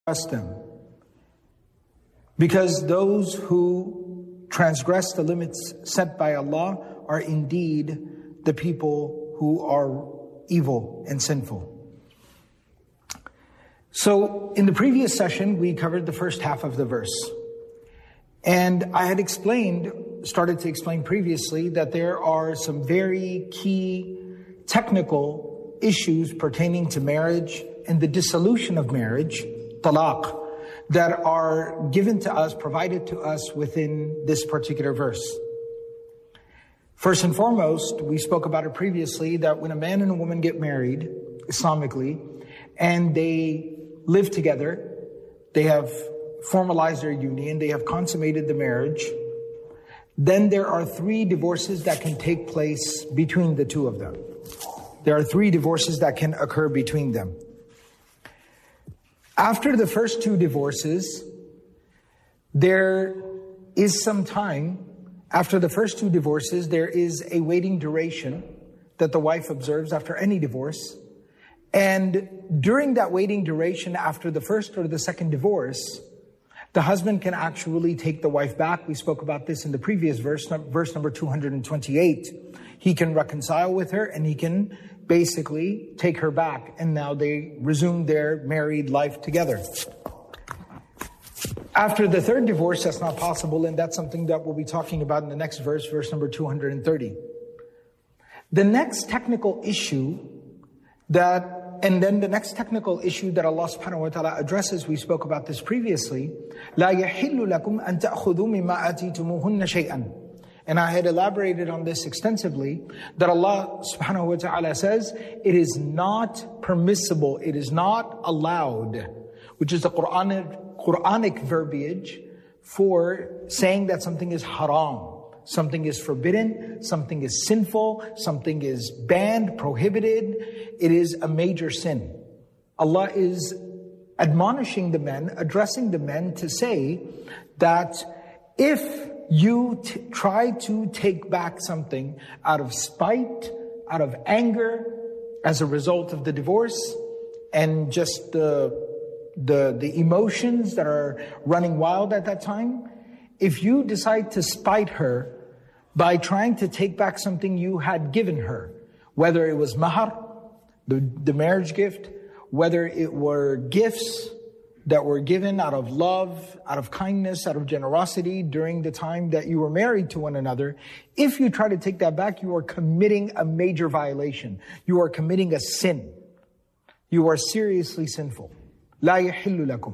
them. Because those who transgress the limits set by Allah are indeed the people who are evil and sinful. So in the previous session, we covered the first half of the verse. And I had started to explain previously that there are some very key technical issues pertaining to marriage and the dissolution of marriage, talaq, that are given to us, provided to us within this particular verse. First and foremost, we spoke about it previously, that when a man and a woman get married, Islamically, and they live together, they have formalized their union, they have consummated the marriage, then there are 3 divorces that can take place between the two of them. There are 3 divorces that can occur between them. After the first 2 divorces, there is some time. After the first 2 divorces, there is a waiting duration that the wife observes after any divorce. And during that waiting duration, after the first or the second divorce, the husband can actually take the wife back. We spoke about this in the previous verse number 228. He can reconcile with her and he can basically take her back. And now they resume their married life together. After the third divorce, that's not possible. And that's something that we'll be talking about in the next verse number 230. The next technical issue that Allah subhanahu wa ta'ala addresses, we spoke about this previously, لَا يَحِلُّ لَكُمْ أَن تَأْخُذُوا مِمَّا آتِيتُمُوهُنَّ شَيْئًا. And I had elaborated on this extensively, that Allah subhanahu wa ta'ala says, it is not permissible, it is not allowed, which is the Quranic verbiage for saying that something is haram. Something is forbidden, something is sinful, something is banned, prohibited. It is a major sin. Allah is admonishing the men, addressing the men to say that if you try to take back something out of spite, out of anger, as a result of the divorce, and just the emotions that are running wild at that time, if you decide to spite her by trying to take back something you had given her, whether it was mahar, the marriage gift, whether it were gifts that were given out of love, out of kindness, out of generosity during the time that you were married to one another, if you try to take that back, you are committing a major violation. You are committing a sin. You are seriously sinful. لَا يَحِلُّ لَكُمْ.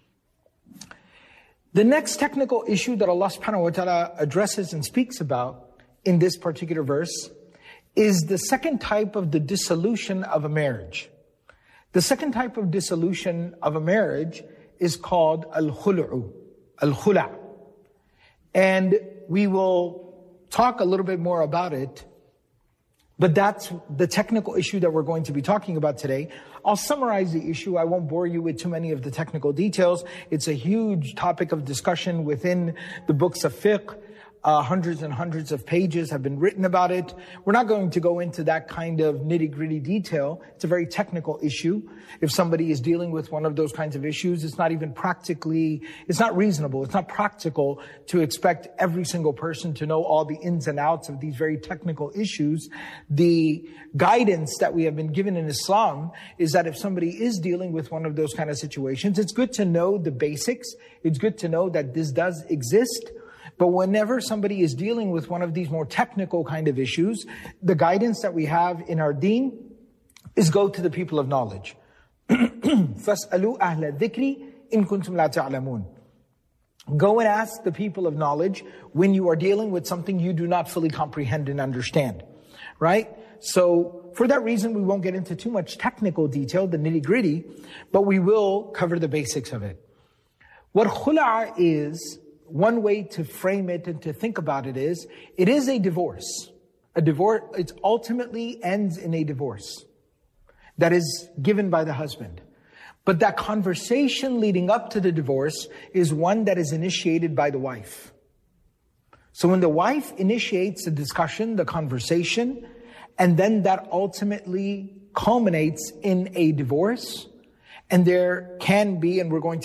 The next technical issue that Allah subhanahu wa ta'ala addresses and speaks about in this particular verse is the second type of the dissolution of a marriage. The second type of dissolution of a marriage is called al-khulu'u, al-khula'. And we will talk a little bit more about it, but that's the technical issue that we're going to be talking about today. I'll summarize the issue. I won't bore you with too many of the technical details. It's a huge topic of discussion within the books of fiqh. Hundreds and hundreds of pages have been written about it. We're not going to go into that kind of nitty-gritty detail. It's a very technical issue. If somebody is dealing with one of those kinds of issues, it's not reasonable, it's not practical to expect every single person to know all the ins and outs of these very technical issues. The guidance that we have been given in Islam is that if somebody is dealing with one of those kind of situations, it's good to know the basics. It's good to know that this does exist. But whenever somebody is dealing with one of these more technical kind of issues, the guidance that we have in our deen is go to the people of knowledge. فَاسْأَلُوا أَهْلَ الذِّكْرِ إِن كُنْتُمْ لَا تَعْلَمُونَ. Go and ask the people of knowledge when you are dealing with something you do not fully comprehend and understand. Right? So for that reason, we won't get into too much technical detail, the nitty-gritty, but we will cover the basics of it. What khula' is, one way to frame it and to think about it is a divorce. A divorce, it ultimately ends in a divorce that is given by the husband. But that conversation leading up to the divorce is one that is initiated by the wife. So when the wife initiates the discussion, the conversation, and then that ultimately culminates in a divorce, And there can be, and we're going to